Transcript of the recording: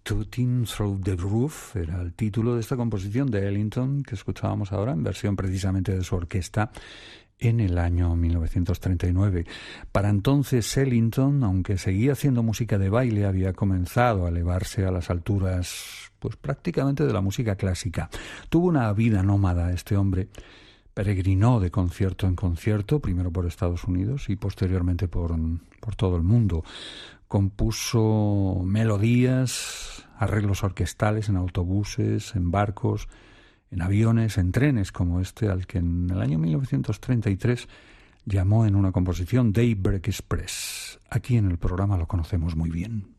Tooting Through the Roof era el título de esta composición de Ellington que escuchábamos ahora en versión precisamente de su orquesta en el año 1939. Para entonces Ellington, aunque seguía haciendo música de baile, había comenzado a elevarse a las alturas pues prácticamente de la música clásica. Tuvo una vida nómada este hombre. Peregrinó de concierto en concierto, primero por Estados Unidos y posteriormente por todo el mundo. Compuso melodías, arreglos orquestales en autobuses, en barcos, en aviones, en trenes como este al que en el año 1933 llamó en una composición Daybreak Express. Aquí en el programa lo conocemos muy bien.